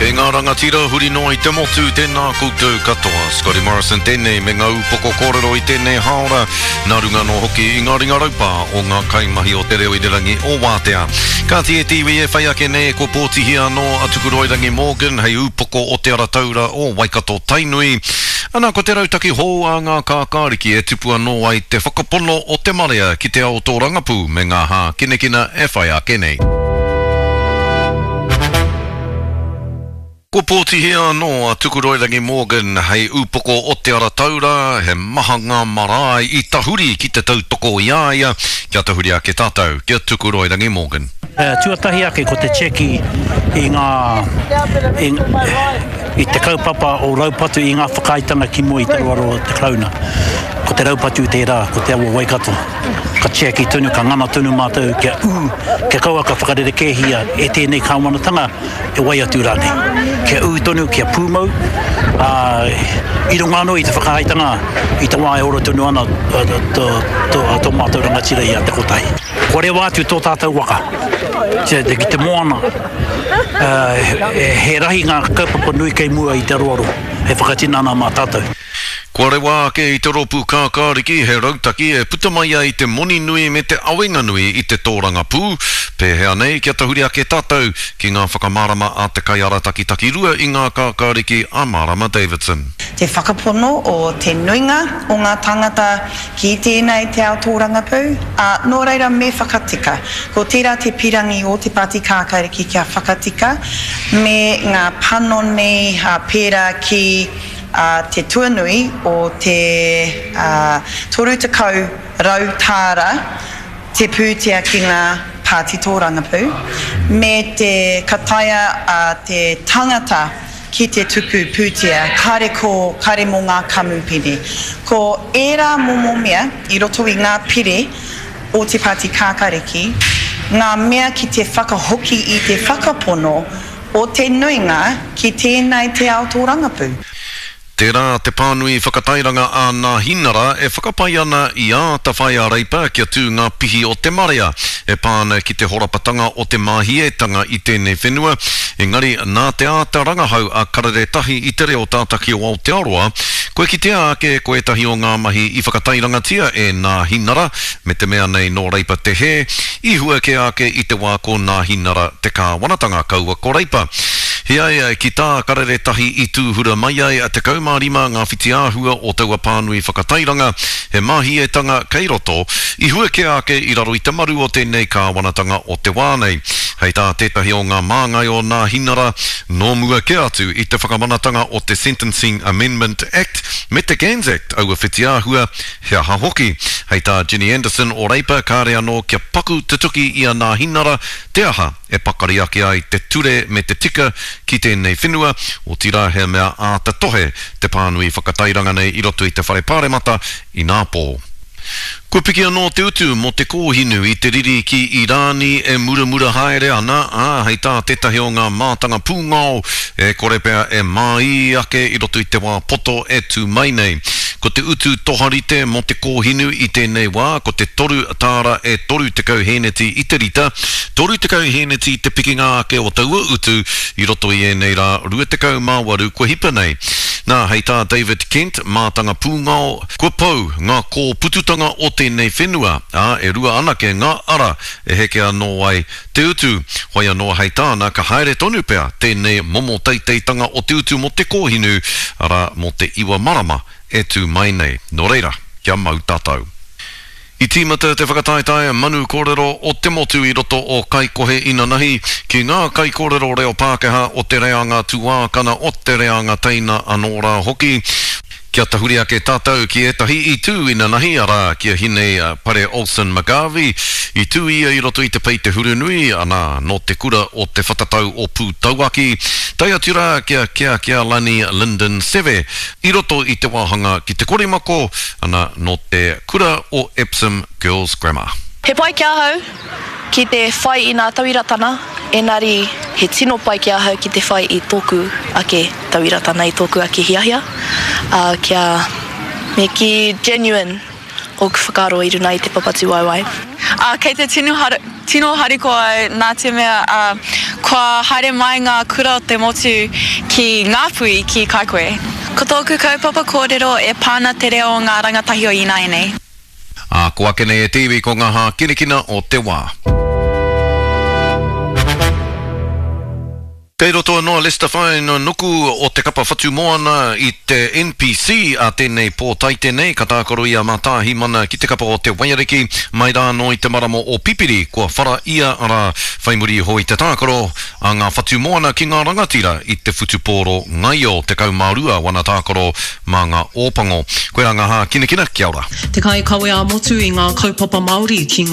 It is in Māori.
Kei ngā rangatira huri noa I te motu tēnā koutou katoa. Scotty Morrison tēnei me ngā upoko kōrero I tēnei haora. Nā runga no hoki I ngā ringa raupa o ngā kaimahi o te reo I te rangi o Wātea. Ka tie tiwi e whai ake nei ko pōtihi anō atukuroi rangi Morgan hei upoko o te arataura o Waikato Tainui. Ana ko te rautaki hou a ngā kākāriki e tupu anō ai te whakapono o te marea ki te ao tō rangapu me ngā hā kinekina e whai ake nei. Ko pōtihi anō a tukuroi rangi Morgan hei upoko o te arataura he maha ngā marae I tahuri ki te tautoko iaia kia tahuri ake tātou kia tukuroi rangi Morgan. Tuatahi ake ko te cheki I te kaupapa o raupatu I ngā whakaitanga ki mua I te ruaro te krauna. Ko te raupatu tērā, ko te awa Waikato. Ka cheki tunu, ka ngana tunu mātou, kia kaua ka whakarere kēhia e tēnei kāwanatanga e wai atu rānei. Kia tonu, kia pūmau, I runga anō I te whakaitanga, I te wā e ora tunu ana tō mātou rangatira I a te kotai. Ko re wātu tō tātou waka, ki te moana, he rahi ngā kaupapa nui kei mua I te roaro, he whakatina ana mā tātou. Kua rewa ake I te ropu kākāriki he rautaki e puta mai ai te moni nui me te awenga nui I te tōranga pū. Pēhea nei kia tahuri ake tātou ki ngā whakamārama a te kaiarataki takirua I ngā kākāriki a Marama Davidson. Te whakapono o te nuinga o ngā tangata ki tēnei te ao tōranga pū. Nō reira me whakatika. Ko tērā te pirangi o te pāti kākāriki kia whakatika me ngā pano nei pērā ki te tuanui o te torutakau rautāra te pūtea ki ngā pāti tōranga pū me te kataia te tangata ki te tuku pūtea kare mō ngā kamupiri. Ko ērā momomea I roto I ngā pire o te pāti kākāriki ngā mea ki te whakahoki I te whakapono o te nuinga ki tēnei te ao tōranga pū. Tērā te pānui whakatairanga a ngā hinara e whakapai ana I a ta whai a reipa kia tū ngā pihi o te marea e pāna ki te horapatanga o te māhietanga I tēnei whenua. Engari, nā te āta rangahau a kareretahi I te reo tātaki o Aotearoa, koe ki te ake koe tahi o ngā mahi I whakatairangatia e ngā hinara me te mea nei no reipa te he, I hua ke ake I te wā ko ngā hinara te kāwanatanga kaua ko reipa. Hea ki tā kareretahi I tūhura mai ai a te kaumārima ngā whiti āhua o taua pānui whakatairanga he māhietanga kei roto I hua ke ake I raro I te maru o tēnei kāwanatanga o te wānei. Hei tā tētahi o ngā māngai o ngā hinara no mua ke atu I te whakamanatanga o te Sentencing Amendment Act me te Gans Act aua whiti āhua hea hahoki. Hei tā Ginny Anderson o reipa kāre anō kia paku te tuki I a ngā hinara te aha e pakari ake ai te ture me te tika ki tēnei whenua o tira he mea a te tohe te pānui whakatairanga nei I roto I te whare pāremata I ngā pō. Kua piki anō te utu mo te kōhinu I te riri ki Irani e muramura haere ana hei tā tētahi o ngā mātanga pūngao e korepea e mai ake I roto I te wā poto e tū mai nei. Ko te utu toharite mo te kōhinu I tēnei wā, ko te toru tāra e toru te kau heneti I te rita, toru te kau heneti te pikinga ake o taua utu I roto I nei rā rua te kau māwaru kua hipa nei. Nā, hei tā David Kent, mātanga pūngao, kua pau ngā kō pututanga o tēnei whenua, e rua anake ngā ara e heke anō ai te utu, hoi anō hei tāna ka haere tonu pea tēnei momo teiteitanga o te utu mo te kōhinu, ara mo te iwa marama e tū mai nei. Nō reira, kia mau tātou. I tīmata te whakataetae manu kōrero o te motu I roto o kaikohe inanahi ki ngā kaikōrero reo Pākehā o te reanga tuākana o te reanga teina anōra hoki. Kia tahuri ake tātou ki etahi I tū inanahi ara kia hinei Pare Olsen Magavi I tū ia I roto I te pei te hurunui ana no te kura o te whatatau o Pūtauaki. Tai atura kia lani Lyndon Seve I roto I te wāhanga ki te korimako ana no te kura o Epsom Girls Grammar. He pai kia hau ki te whai I ngā tawiratana, engari he tino pai kia hau ki te whai I tōku ake tawiratana I tōku ake hiahia. Kia me ki genuine o ku whakaro I runa I te papati waiwai. Kei te tino hariko ai nā te mea kua haere mai ngā kura o te motu ki ngā pui ki Kaikohe. Ko tōku kaupapa kōrero e pāna te reo o ngā rangatahi o Inaine. Ko ake nei e TV ko ngā hā kinikina o te wā. Kei roto noa Lester Whai no nuku o te kapa whatu moana I te NPC a tēnei pōtai tēnei ka tākoro ia mātāhi mana ki te kapa o te Wairiki mai rā no I te maramo o Pipiri kua whara ia ara whaimuri hoi te tākoro a ngā whatu moana ki ngā rangatira I te whutupōro ngai o te kaumārua wana tākoro mā ngā ōpango. Koe ngā hā kinikina, kia ora. Te kai kawe a motu I ngā kaupapa Māori ki ngā